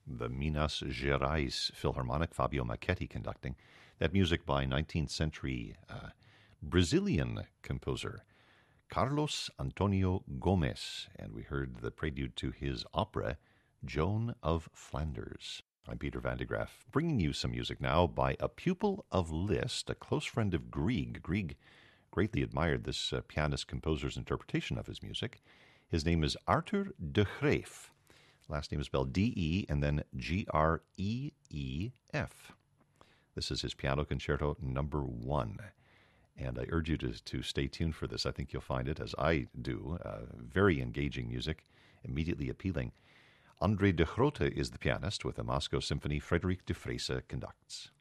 the Minas Gerais Philharmonic, Fabio Macchetti conducting. That music by 19th century Brazilian composer Carlos Antonio Gomes, and we heard the prelude to his opera, Joan of Flanders. I'm Peter van de Graaff, bringing you some music now by a pupil of Liszt, a close friend of Grieg. Grieg greatly admired this pianist-composer's interpretation of his music. His name is Arthur de Greef. Last name is spelled D-E and then G-R-E-E-F. This is his Piano Concerto Number 1. And I urge you to stay tuned for this. I think you'll find it, as I do, very engaging music, immediately appealing. André de Groote is the pianist with the Moscow Symphony. Frédéric de Freyse conducts.